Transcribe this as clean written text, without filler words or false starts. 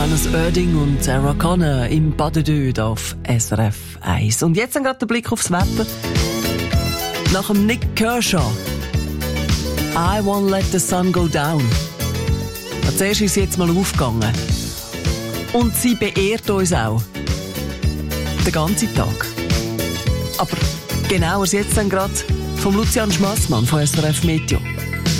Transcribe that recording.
Johannes Oerding und Sarah Connor im Badedöd auf SRF 1. Und jetzt gerade der Blick aufs Wetter. Nach dem Nick Kershaw. I won't let the sun go down. Zuerst ist sie jetzt mal aufgegangen. Und sie beehrt uns auch. Den ganzen Tag. Aber genauer jetzt dann gerade vom Lucian Schmassmann von SRF Meteo.